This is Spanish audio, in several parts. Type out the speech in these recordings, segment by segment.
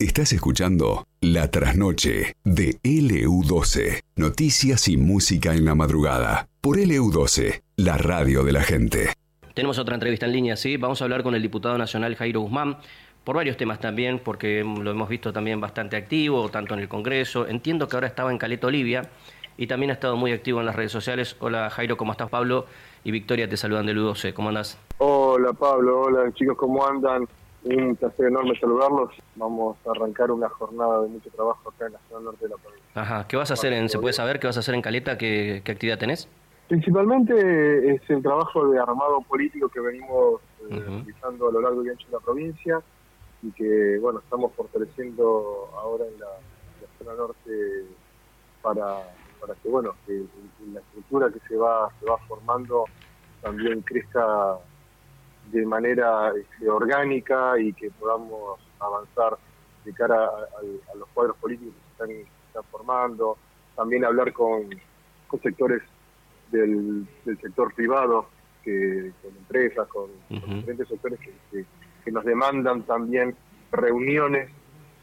Estás escuchando La Trasnoche de LU12. Noticias y música en la madrugada. Por LU12, la radio de la gente. Tenemos otra entrevista en línea, ¿sí? Vamos a hablar con el diputado nacional Jairo Guzmán, por varios temas también, porque lo hemos visto también bastante activo, tanto en el Congreso. Entiendo que ahora estaba en Caleta Olivia y también ha estado muy activo en las redes sociales. Hola Jairo, ¿cómo estás? Pablo y Victoria te saludan de LU12. ¿Cómo andás? Hola Pablo, hola chicos, ¿cómo andan? Un placer enorme saludarlos. Vamos a arrancar una jornada de mucho trabajo acá en la zona norte de la provincia. Ajá, ¿qué vas a hacer? ¿Se puede saber qué vas a hacer en Caleta? ¿Qué actividad tenés? Principalmente es el trabajo de armado político que venimos realizando a lo largo y ancho de la provincia y que, bueno, estamos fortaleciendo ahora en la zona norte para que, bueno, que la estructura que se va formando también crezca de manera orgánica y que podamos avanzar de cara a los cuadros políticos que se están formando, también hablar con sectores del sector privado, con empresas, con diferentes sectores que nos demandan también reuniones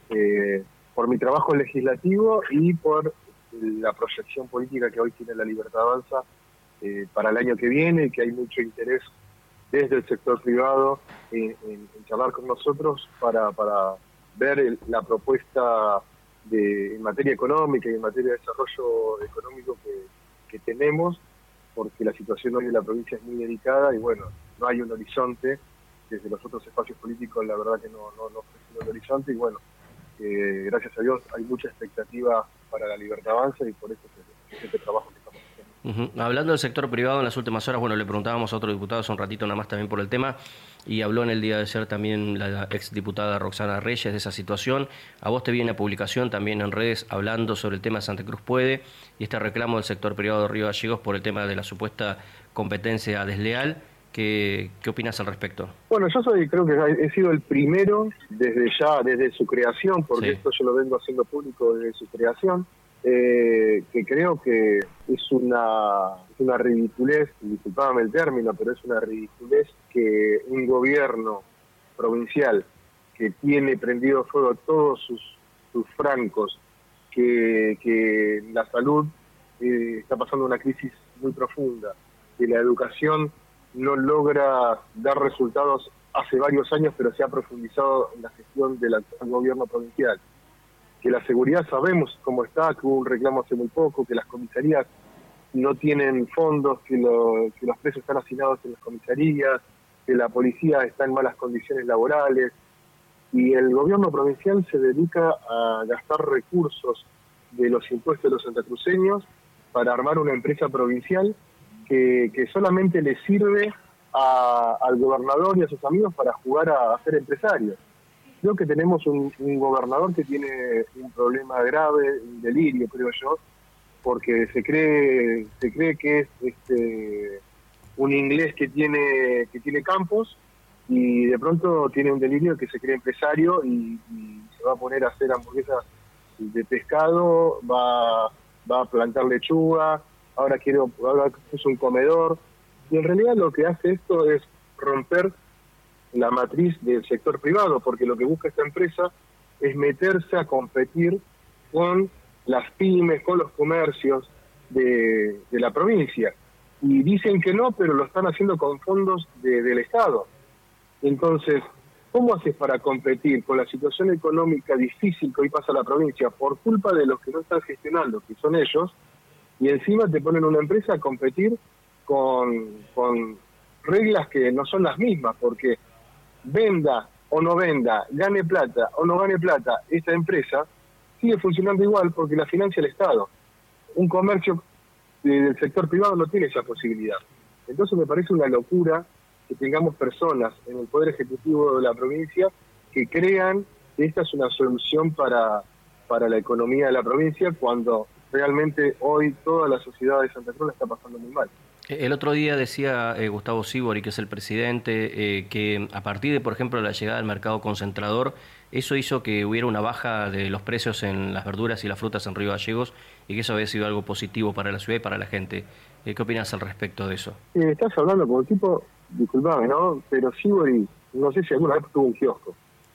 por mi trabajo legislativo y por la proyección política que hoy tiene La Libertad Avanza para el año que viene, que hay mucho interés desde el sector privado en charlar con nosotros para ver la propuesta en materia económica y en materia de desarrollo económico que tenemos, porque la situación hoy de la provincia es muy delicada y bueno, no hay un horizonte. Desde los otros espacios políticos la verdad que no ofrecen un horizonte y bueno, gracias a Dios hay mucha expectativa para La Libertad Avanza y por eso es este trabajo que estamos haciendo. Hablando del sector privado en las últimas horas, bueno, le preguntábamos a otro diputado hace un ratito nada más también por el tema, y habló en el día de ayer también la exdiputada Roxana Reyes de esa situación. A vos te vi una publicación también en redes hablando sobre el tema de Santa Cruz Puede y este reclamo del sector privado de Río Gallegos por el tema de la supuesta competencia desleal. ¿Qué opinas al respecto? Bueno, yo creo que he sido el primero desde su creación, porque esto yo lo vengo haciendo público desde su creación, que creo que es una ridiculez, disculpame el término, pero es una ridiculez que un gobierno provincial que tiene prendido fuego todos sus francos, que la salud está pasando una crisis muy profunda, que la educación no logra dar resultados hace varios años, pero se ha profundizado en la gestión del actual gobierno provincial. Que la seguridad sabemos cómo está, que hubo un reclamo hace muy poco, que las comisarías no tienen fondos, que los presos están hacinados en las comisarías, que la policía está en malas condiciones laborales, y el gobierno provincial se dedica a gastar recursos de los impuestos de los santacruceños para armar una empresa provincial que solamente le sirve al gobernador y a sus amigos para jugar a ser empresarios. Creo que tenemos un gobernador que tiene un problema grave, un delirio, creo yo, porque se cree que es un inglés que tiene campos y de pronto tiene un delirio que se cree empresario y se va a poner a hacer hamburguesas de pescado, va a plantar lechuga, ahora puso un comedor, y en realidad lo que hace esto es romper la matriz del sector privado, porque lo que busca esta empresa es meterse a competir con las pymes, con los comercios de la provincia. Y dicen que no, pero lo están haciendo con fondos del Estado. Entonces, ¿cómo haces para competir con la situación económica difícil que hoy pasa la provincia por culpa de los que no están gestionando, que son ellos, y encima te ponen una empresa a competir con reglas que no son las mismas, porque venda o no venda, gane plata o no gane plata, esta empresa sigue funcionando igual porque la financia el Estado. Un comercio del sector privado no tiene esa posibilidad. Entonces me parece una locura que tengamos personas en el Poder Ejecutivo de la provincia que crean que esta es una solución para la economía de la provincia, cuando realmente hoy toda la sociedad de Santa Cruz la está pasando muy mal. El otro día decía Gustavo Sibori, que es el presidente, que a partir de, por ejemplo, la llegada del mercado concentrador, eso hizo que hubiera una baja de los precios en las verduras y las frutas en Río Gallegos y que eso había sido algo positivo para la ciudad y para la gente. ¿Qué opinas al respecto de eso? Estás hablando con un tipo, disculpame, ¿no? Pero Sibori, no sé si alguna vez tuvo un kiosco,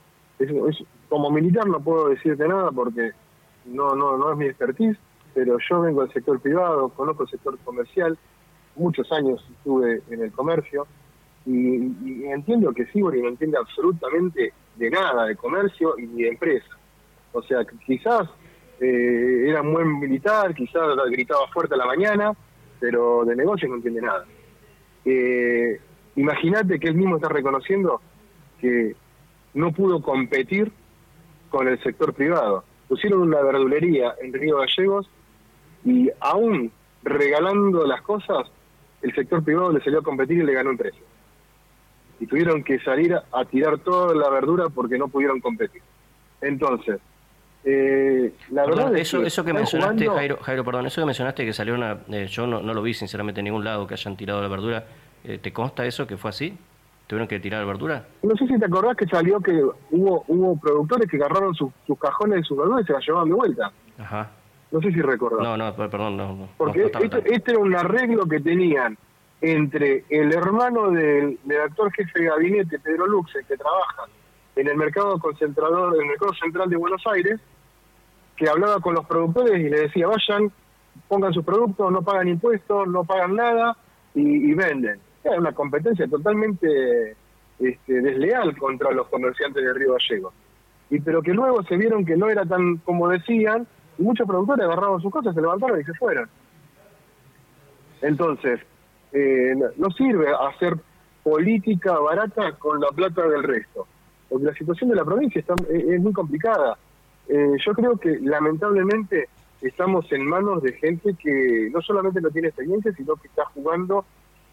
como militar no puedo decirte nada porque no es mi expertise, pero yo vengo del sector privado, conozco el sector comercial, muchos años estuve en el comercio y entiendo que Sibori no entiende absolutamente de nada de comercio y ni de empresa. O sea, quizás era un buen militar, quizás gritaba fuerte a la mañana, pero de negocios no entiende nada. Imagínate que él mismo está reconociendo que no pudo competir con el sector privado. Pusieron una verdulería en Río Gallegos y aún regalando las cosas, el sector privado le salió a competir y le ganó en precio. Y tuvieron que salir a tirar toda la verdura porque no pudieron competir. Entonces, la verdad es que eso que mencionaste, jugando... Jairo, perdón, eso que mencionaste que salió yo no lo vi sinceramente en ningún lado que hayan tirado la verdura. ¿Te consta eso que fue así? ¿Tuvieron que tirar la verdura? No sé si te acordás que salió que hubo productores que agarraron sus cajones de sus verduras y se las llevaban de vuelta. Ajá. No sé si recordás. No, perdón, no. Porque este era un arreglo que tenían entre el hermano del actor jefe de gabinete, Pedro Luxe, que trabaja en el mercado concentrador, en el mercado central de Buenos Aires, que hablaba con los productores y le decía, vayan, pongan sus productos, no pagan impuestos, no pagan nada y venden. Era una competencia totalmente desleal contra los comerciantes de Río Gallegos. Pero que luego se vieron que no era tan como decían, y muchos productores agarraron sus cosas, se levantaron y se fueron. Entonces, no sirve hacer política barata con la plata del resto, porque la situación de la provincia es muy complicada. Yo creo que lamentablemente estamos en manos de gente que no solamente no tiene experiencia, sino que está jugando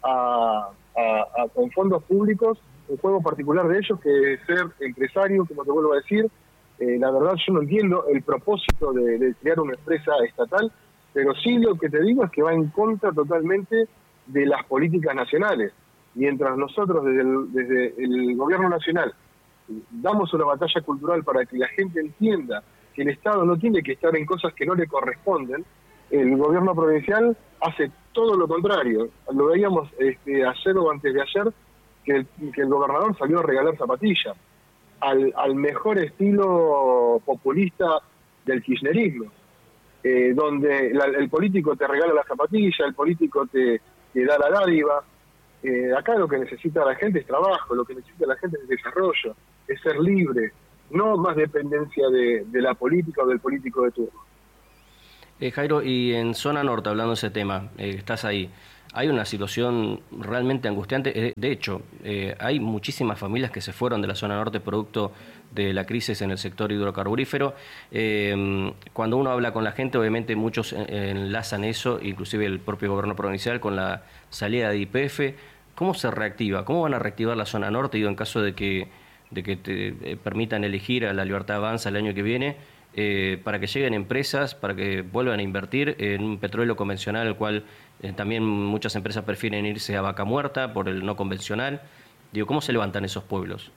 con fondos públicos, un juego particular de ellos que es ser empresario, como te vuelvo a decir. La verdad yo no entiendo el propósito de crear una empresa estatal, pero sí lo que te digo es que va en contra totalmente de las políticas nacionales. Mientras nosotros desde el gobierno nacional damos una batalla cultural para que la gente entienda que el Estado no tiene que estar en cosas que no le corresponden, el gobierno provincial hace todo lo contrario. Lo veíamos ayer o antes de ayer, que el gobernador salió a regalar zapatillas, al mejor estilo populista del kirchnerismo, donde el político te regala la zapatilla, el político te da la dádiva. Acá lo que necesita la gente es trabajo, lo que necesita la gente es desarrollo, es ser libre, no más dependencia de la política o del político de turno. Jairo, y en zona norte, hablando de ese tema, estás ahí, hay una situación realmente angustiante. De hecho, hay muchísimas familias que se fueron de la zona norte producto de la crisis en el sector hidrocarburífero. Cuando uno habla con la gente, obviamente muchos enlazan eso, inclusive el propio gobierno provincial, con la salida de YPF. ¿Cómo se reactiva? ¿Cómo van a reactivar la zona norte, en caso de que te permitan elegir a la Libertad Avanza el año que viene? Para que lleguen empresas, para que vuelvan a invertir en un petróleo convencional, el cual también muchas empresas prefieren irse a vaca muerta por el no convencional. ¿Cómo se levantan esos pueblos?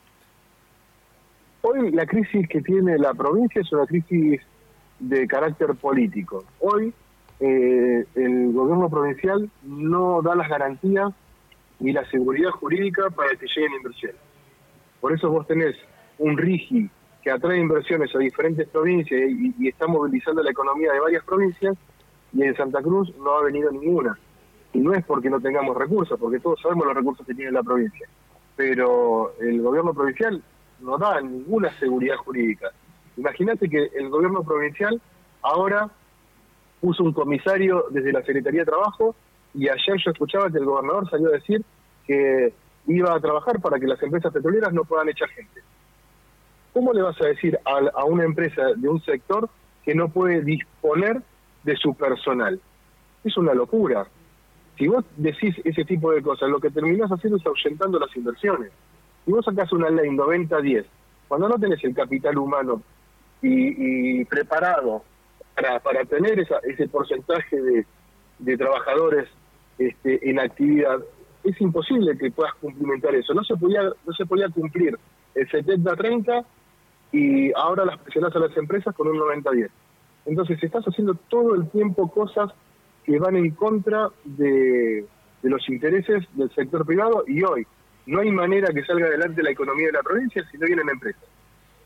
Hoy la crisis que tiene la provincia es una crisis de carácter político. Hoy el gobierno provincial no da las garantías ni la seguridad jurídica para que lleguen inversiones. Por eso vos tenés un RIGI que atrae inversiones a diferentes provincias y está movilizando la economía de varias provincias, y en Santa Cruz no ha venido ninguna. Y no es porque no tengamos recursos, porque todos sabemos los recursos que tiene la provincia. Pero el gobierno provincial no da ninguna seguridad jurídica. Imagínate que el gobierno provincial ahora puso un comisario desde la Secretaría de Trabajo, y ayer yo escuchaba que el gobernador salió a decir que iba a trabajar para que las empresas petroleras no puedan echar gente. ¿Cómo le vas a decir a una empresa de un sector que no puede disponer de su personal? Es una locura. Si vos decís ese tipo de cosas, lo que terminás haciendo es ahuyentando las inversiones. Si vos sacás una ley 90-10, cuando no tenés el capital humano y preparado para tener ese porcentaje de trabajadores en actividad, es imposible que puedas cumplimentar eso. No se podía cumplir el 70-30 y ahora las presionás a las empresas con un 90-10. Entonces estás haciendo todo el tiempo cosas que van en contra de los intereses del sector privado, y hoy no hay manera que salga adelante la economía de la provincia si no vienen empresas.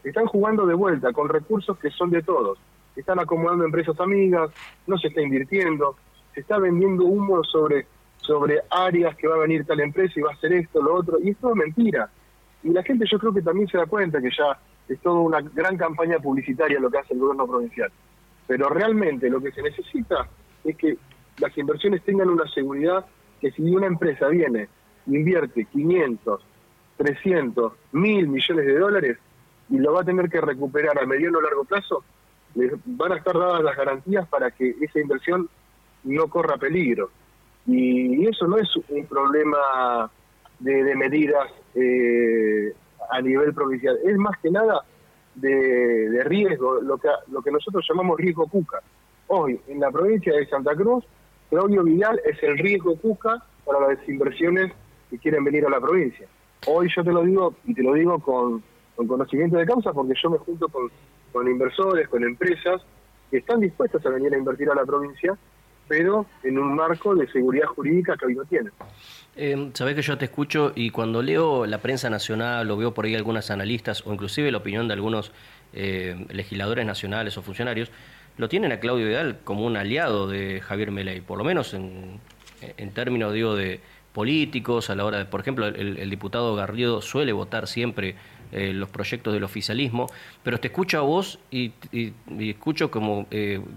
están jugando de vuelta con recursos que son de todos. Están acomodando empresas amigas, no se está invirtiendo, se está vendiendo humo sobre áreas que va a venir tal empresa y va a hacer esto, lo otro, y es todo mentira. Y la gente yo creo que también se da cuenta que ya es toda una gran campaña publicitaria lo que hace el gobierno provincial. Pero realmente lo que se necesita es que las inversiones tengan una seguridad, que si una empresa viene, invierte 500, 300, 1.000 millones de dólares y lo va a tener que recuperar a mediano o largo plazo, les van a estar dadas las garantías para que esa inversión no corra peligro. Y eso no es un problema de medidas a nivel provincial, es más que nada de riesgo, lo que nosotros llamamos riesgo Cuca. Hoy, en la provincia de Santa Cruz, Claudio Vidal es el riesgo Cuca para las inversiones que quieren venir a la provincia. Hoy yo te lo digo, y te lo digo con conocimiento de causa, porque yo me junto con inversores, con empresas que están dispuestas a venir a invertir a la provincia, pero en un marco de seguridad jurídica que hoy no tienen. Sabés que yo te escucho y cuando leo la prensa nacional o veo por ahí algunos analistas o inclusive la opinión de algunos legisladores nacionales o funcionarios, lo tienen a Claudio Vidal como un aliado de Javier Milei, por lo menos en términos, digo, de políticos, a la hora de, por ejemplo, el diputado Garrido suele votar siempre los proyectos del oficialismo, pero te escucho a vos y escucho como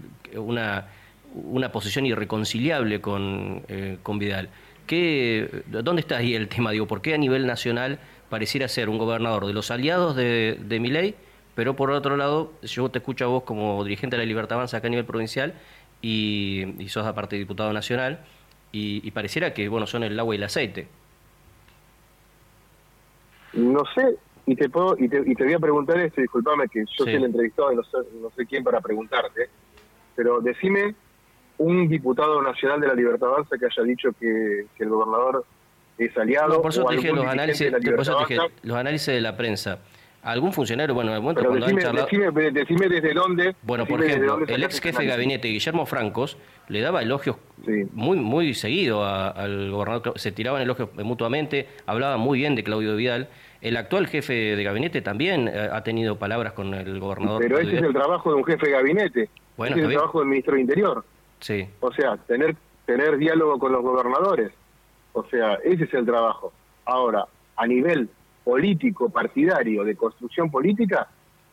una posición irreconciliable con Vidal. ¿Dónde está ahí el tema? Digo, ¿por qué a nivel nacional pareciera ser un gobernador de los aliados de Milei, pero por otro lado, yo te escucho a vos como dirigente de la Libertad Avanza acá a nivel provincial y sos aparte diputado nacional y pareciera que, bueno, son el agua y el aceite? No sé, y te voy a preguntar esto, disculpame que yo soy el entrevistado y no sé quién para preguntarte, pero decime un diputado nacional de la Libertad Avanza que haya dicho que el gobernador es aliado. No, por eso te dije los análisis de la prensa. ¿Algún funcionario, bueno, en el momento pero cuando decime, han charlado... decime desde dónde... Bueno, por ejemplo, el ex jefe de gabinete, Guillermo Francos, le daba elogios muy seguido al gobernador, se tiraban elogios mutuamente, hablaba muy bien de Claudio Vidal. El actual jefe de gabinete también ha tenido palabras con el gobernador. Pero ese es el trabajo de un jefe de gabinete, bueno, ese es el trabajo del ministro de Interior. Sí. O sea, tener diálogo con los gobernadores. O sea, ese es el trabajo. Ahora, a nivel político, partidario, de construcción política,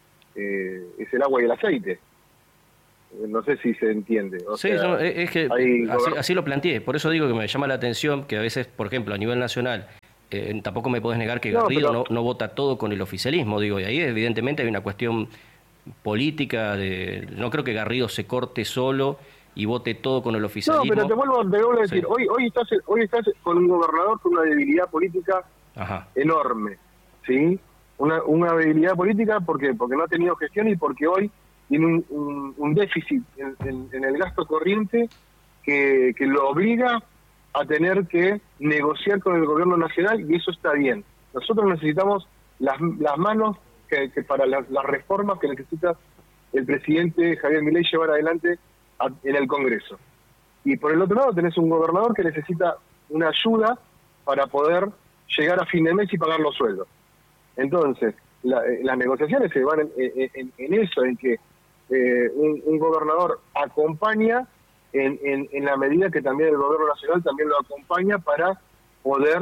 es el agua y el aceite. No sé si se entiende. Es que así lo planteé. Por eso digo que me llama la atención que a veces, por ejemplo, a nivel nacional, tampoco me podés negar que Garrido no vota todo con el oficialismo, digo, y ahí evidentemente hay una cuestión política no creo que Garrido se corte solo y vote todo con el oficialismo. No, pero te vuelvo a decir, hoy estás con un gobernador con una debilidad política enorme, ¿sí? Una debilidad política porque no ha tenido gestión y porque hoy tiene un déficit en el gasto corriente que lo obliga a tener que negociar con el gobierno nacional, y eso está bien. Nosotros necesitamos las manos que para las reformas que necesita el presidente Javier Milei llevar adelante en el Congreso. Y por el otro lado tenés un gobernador que necesita una ayuda para poder llegar a fin de mes y pagar los sueldos. Entonces, las negociaciones se van en eso, en que un gobernador acompaña en la medida que también el gobierno nacional también lo acompaña para poder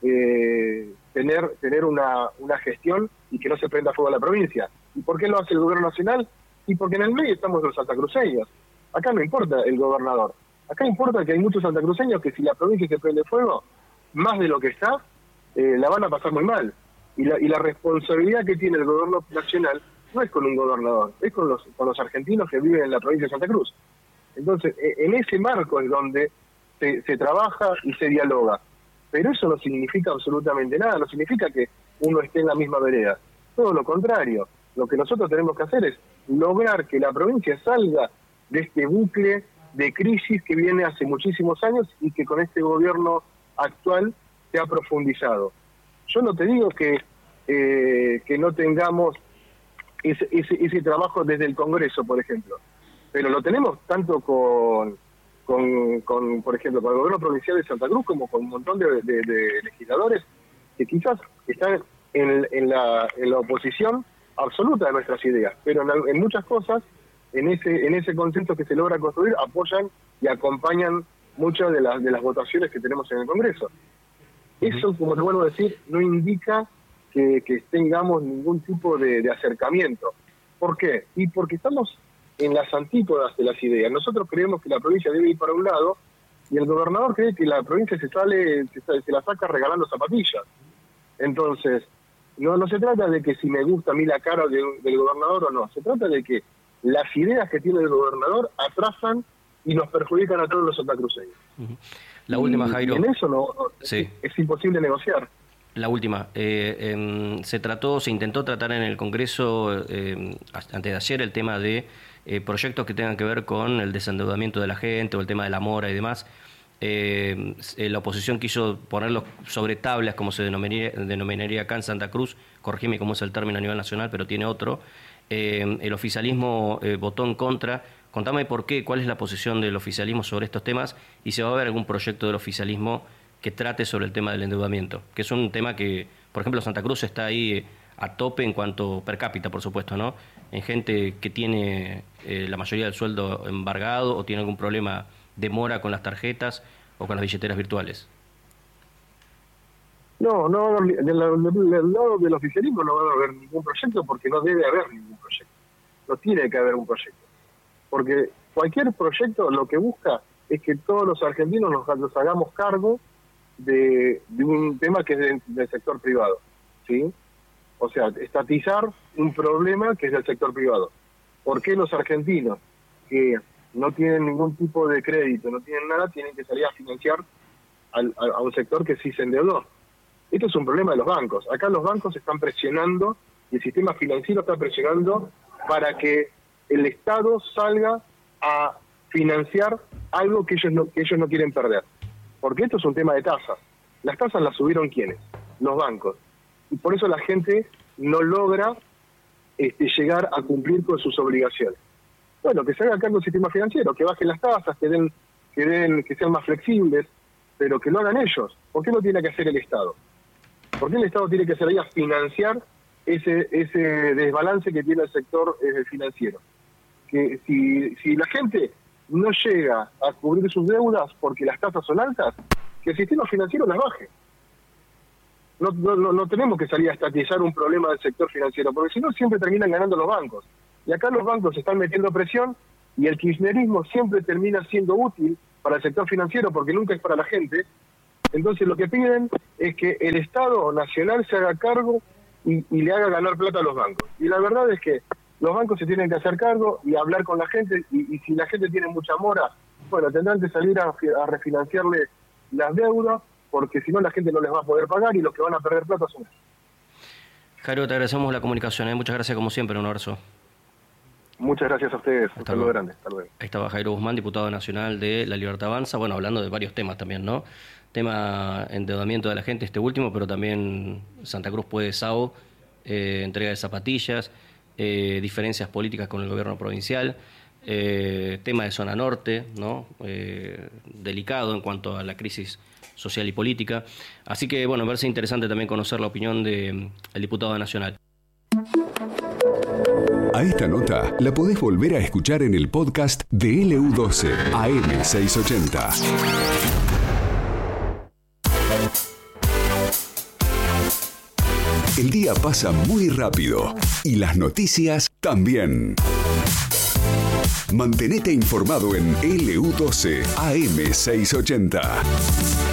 tener una gestión y que no se prenda fuego a la provincia. ¿Y por qué lo hace el gobierno nacional? Y porque en el medio estamos los santacruceños. Acá no importa el gobernador. Acá importa que hay muchos santacruceños que si la provincia se prende fuego, más de lo que está, la van a pasar muy mal. Y la responsabilidad que tiene el gobierno nacional no es con un gobernador, es con los argentinos que viven en la provincia de Santa Cruz. Entonces, en ese marco es donde se trabaja y se dialoga. Pero eso no significa absolutamente nada, no significa que uno esté en la misma vereda. Todo lo contrario. Lo que nosotros tenemos que hacer es lograr que la provincia salga de este bucle de crisis que viene hace muchísimos años y que con este gobierno actual se ha profundizado. Yo no te digo que no tengamos ese trabajo desde el Congreso, por ejemplo, pero lo tenemos tanto con por ejemplo, con el gobierno provincial de Santa Cruz como con un montón de legisladores que quizás están en la oposición absoluta de nuestras ideas, pero en muchas cosas, en ese consenso que se logra construir, apoyan y acompañan muchas de las votaciones que tenemos en el Congreso. Eso, como te vuelvo a decir, no indica que tengamos ningún tipo de acercamiento. ¿Por qué? Y porque estamos en las antípodas de las ideas. Nosotros creemos que la provincia debe ir para un lado y el gobernador cree que la provincia se la saca regalando zapatillas. Entonces, no se trata de que si me gusta a mí la cara del gobernador o no, se trata de que las ideas que tiene el gobernador atrasan y nos perjudican a todos los santacruceños. La última, Jairo. Y en eso sí. Es imposible negociar. La última. Se intentó tratar en el Congreso antes de ayer el tema de proyectos que tengan que ver con el desendeudamiento de la gente o el tema de la mora y demás. La oposición quiso ponerlos sobre tablas, como se denominaría acá en Santa Cruz, corregime cómo es el término a nivel nacional, pero tiene otro. El oficialismo votó en contra. Contame por qué, cuál es la posición del oficialismo sobre estos temas y si va a haber algún proyecto del oficialismo que trate sobre el tema del endeudamiento, que es un tema que, por ejemplo, Santa Cruz está ahí a tope en cuanto per cápita, por supuesto, ¿no? En gente que tiene la mayoría del sueldo embargado o tiene algún problema de mora con las tarjetas o con las billeteras virtuales. No, del lado del oficialismo no va a haber ningún proyecto porque no debe haber ningún proyecto. No tiene que haber un proyecto. Porque cualquier proyecto lo que busca es que todos los argentinos nos hagamos cargo de un tema que es del sector privado, ¿sí? O sea, estatizar un problema que es del sector privado. ¿Por qué los argentinos que no tienen ningún tipo de crédito, no tienen nada, tienen que salir a financiar a un sector que sí se endeudó? Esto es un problema de los bancos. Acá los bancos están presionando y el sistema financiero está presionando para que el Estado salga a financiar algo que ellos no quieren perder. Porque esto es un tema de tasas. Las tasas las subieron ¿quiénes? Los bancos. Y por eso la gente no logra llegar a cumplir con sus obligaciones. Bueno, que se haga cargo del sistema financiero, que bajen las tasas, que sean más flexibles, pero que lo hagan ellos. ¿Por qué no tiene que hacer el Estado? ¿Por qué el Estado tiene que salir a financiar ese desbalance que tiene el sector financiero? Que si la gente no llega a cubrir sus deudas porque las tasas son altas, que el sistema financiero las baje. No tenemos que salir a estatizar un problema del sector financiero, porque si no siempre terminan ganando los bancos. Y acá los bancos están metiendo presión y el kirchnerismo siempre termina siendo útil para el sector financiero porque nunca es para la gente. Entonces lo que piden es que el Estado Nacional se haga cargo y le haga ganar plata a los bancos. Y la verdad es que los bancos se tienen que hacer cargo y hablar con la gente, y si la gente tiene mucha mora, bueno, tendrán que salir a refinanciarle las deudas, porque si no la gente no les va a poder pagar y los que van a perder plata son ellos. Jairo, te agradecemos la comunicación, Muchas gracias como siempre, un abrazo. Muchas gracias a ustedes, Hasta un saludo grande. Hasta luego. Ahí estaba Jairo Guzmán, diputado nacional de La Libertad Avanza, bueno, hablando de varios temas también, ¿no? Tema endeudamiento de la gente, este último, pero también Santa Cruz puede SAO, entrega de zapatillas, diferencias políticas con el gobierno provincial, tema de zona norte, ¿no? Delicado en cuanto a la crisis social y política. Así que, bueno, me parece interesante también conocer la opinión del diputado nacional. A esta nota la podés volver a escuchar en el podcast de LU12 AM680. El día pasa muy rápido y las noticias también. Mantenete informado en LU12 AM680.